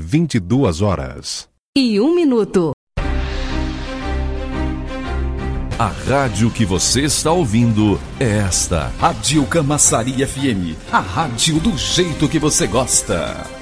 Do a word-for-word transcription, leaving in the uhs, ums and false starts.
vinte e duas horas e um minuto. A rádio que você está ouvindo é esta. Rádio Camaçari F M. A rádio do jeito que você gosta.